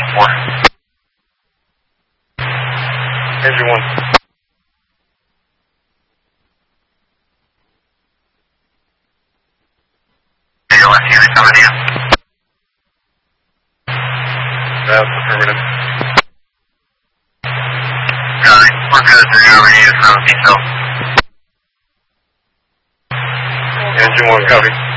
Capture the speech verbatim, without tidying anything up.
four. Engine one. Your left unit coming in. That's affirmative. Got it. We're good. Three over here from East Hill. Engine one, copy.